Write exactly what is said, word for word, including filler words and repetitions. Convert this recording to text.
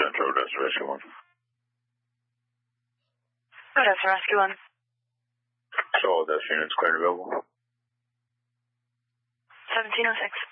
Central, that's Rescue one. Good, that's Rescue one. So, that's unit's cleared available. seventeen oh six.